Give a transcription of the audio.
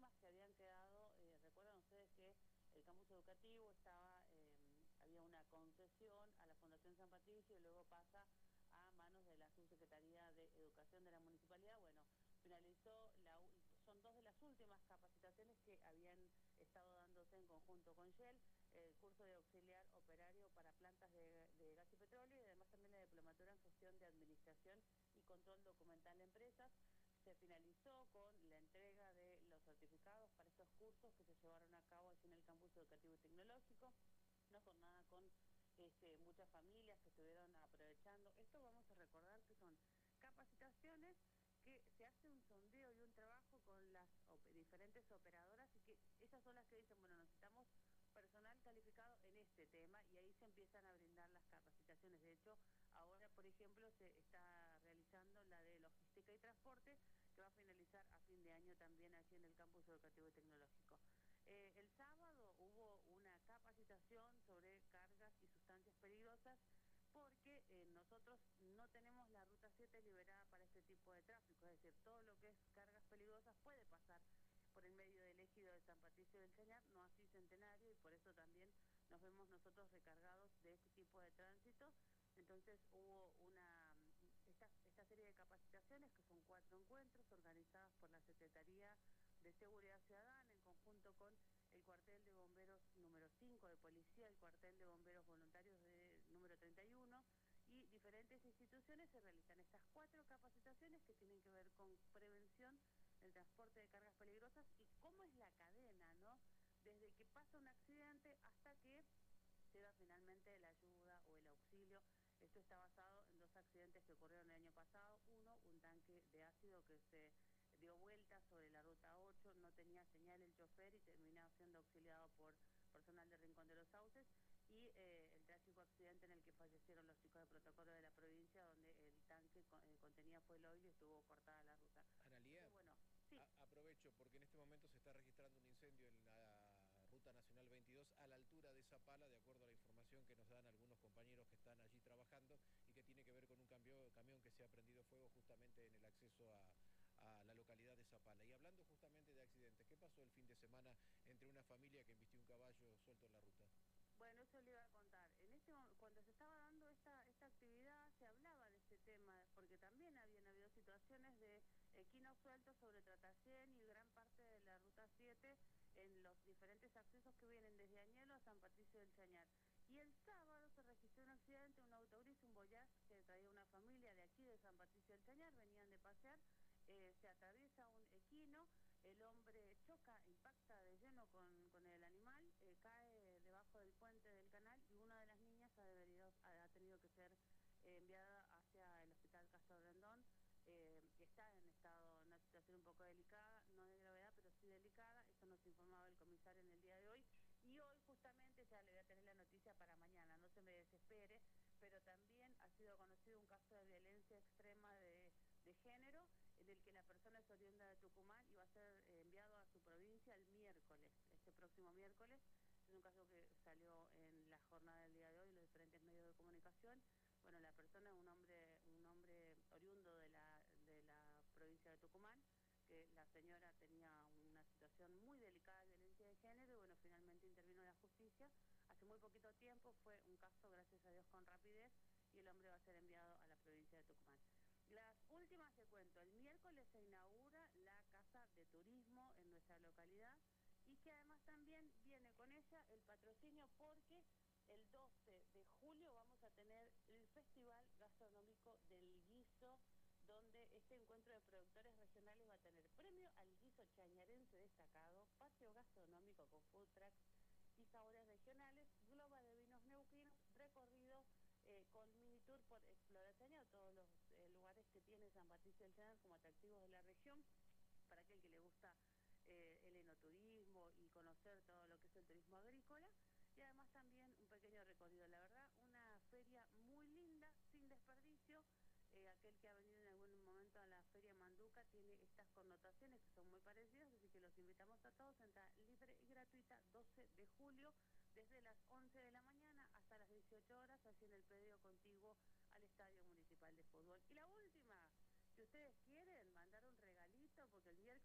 últimas que habían quedado, recuerdan ustedes que el campus educativo había una concesión a la Fundación San Patricio y luego pasa a manos de la Subsecretaría de Educación de la Municipalidad. Bueno, finalizó, son dos de las últimas capacitaciones que habían estado dándose en conjunto con Shell, el curso de auxiliar operario para plantas de gas y petróleo y además también la diplomatura en gestión de administración y control documental de empresas. Se finalizó con la entrega de los certificados para estos cursos que se llevaron a cabo allí en el campus educativo y tecnológico, una jornada con muchas familias que estuvieron aprovechando. Esto vamos a recordar que son capacitaciones que se hace un sondeo y un trabajo con las diferentes operadoras y que ellas son las que dicen, bueno, necesitamos personal calificado en este tema y ahí se empiezan a brindar las capacitaciones. De hecho, ahora, por ejemplo, se está realizando la de logística y transporte que va a finalizar a fin de año también aquí en el campus educativo y tecnológico. El sábado hubo una capacitación sobre cargas y sustancias peligrosas porque nosotros no tenemos la ruta 7 liberada para este tipo de tráfico, es decir, todo lo que es cargas peligrosas puede pasar por el medio del ejido de San Patricio del Chañar, no así Centenario, y por eso también nos vemos nosotros recargados de este tipo de tránsito. Entonces hubo esta serie de capacitaciones, que son 4 encuentros organizadas por la Secretaría de Seguridad Ciudadana en conjunto con el cuartel de bomberos número 5 de policía, el cuartel de bomberos voluntarios número 31 y diferentes instituciones. Se realizan estas 4 capacitaciones que tienen que ver con prevención del transporte de cargas peligrosas y cómo es la cadena, ¿no? Desde que pasa un accidente hasta que se da finalmente la ayuda o el auxilio. Esto está basado en 2 accidentes que ocurrieron el año pasado. Uno, un tanque de ácido que se dio vuelta sobre la ruta 8, no tenía señal el chofer y terminó siendo auxiliado por personal de Rincón de los Sauces, y el trágico accidente en el que fallecieron los chicos de protocolo de la provincia, donde el tanque contenía fuel oil y estuvo cortada la ruta. Analía, Entonces, bueno, sí. aprovecho porque en este momento se está registrando un incendio en la Ruta Nacional 22 a la altura de Zapala, de acuerdo a la información que nos dan algunos compañeros que están allí trabajando y que tiene que ver con un camión que se ha prendido fuego justamente en el acceso a la localidad de Zapala. Y hablando justamente de accidentes, ¿qué pasó el fin de semana entre una familia que embistió un caballo suelto en la ruta? Bueno, eso le iba a contar. Cuando se estaba dando esta actividad, se hablaba de este tema, porque también habían habido situaciones de equinos sueltos sobre Tratacén y gran parte de la Ruta 7 en los diferentes accesos que vienen desde Añelo a San Patricio del Chañar. Y el sábado se registró un accidente, un autogris, un Voyage que traía una familia de aquí de San Patricio del Chañar, venían de pasear, se atraviesa un equino, el hombre choca, impacta de lleno con el animal, cae debajo del puente del canal y una de las niñas ha tenido que ser enviada hacia el hospital Castro Rendón. Está en una situación un poco delicada, no de gravedad, pero sí delicada. Esto nos informaba el comisario en el día de hoy. Y hoy justamente ya le voy a tener la noticia para mañana, no se me desespere, pero también ha sido conocido un caso de violencia extrema de género, en el que la persona es oriunda de Tucumán y va a ser enviado a su provincia el miércoles, este próximo miércoles. Es un caso que salió en la jornada del día de hoy en los diferentes medios de comunicación. Bueno, la persona es un hombre oriundo de la provincia de Tucumán, que la señora tenía una situación muy delicada de violencia de género y bueno, finalmente intervino la justicia. Hace muy poquito tiempo fue un caso, gracias a Dios, con rapidez, y el hombre va a ser enviado a la provincia de Tucumán. Las últimas te cuento, el miércoles se inaugura la Casa de Turismo en nuestra localidad y que además también viene con ella el patrocinio porque el 12 de julio vamos a tener el Festival Gastronómico del Guiso, donde este encuentro de productores regionales va a tener premio al guiso chañarense destacado, patio gastronómico con food trucks y sabores regionales, globa de vinos neuquinos, recorrido con mini tour por Explorar Chañar, todos los lugares que tiene San Patricio del Chañar como atractivos de la región, para aquel que le gusta el enoturismo y conocer todo lo que es el turismo agrícola, y además también un pequeño recorrido. La verdad, una feria muy linda, sin desperdicio. Aquel que ha venido en algún momento a la Feria Manduca tiene estas connotaciones que son muy parecidas, así que los invitamos a todos. Entrada libre y gratuita, 12 de julio, desde las 11 de la mañana hasta las 18 horas, así en el predio contiguo al Estadio Municipal de Fútbol. Y la última, si ustedes quieren mandar un regalito, porque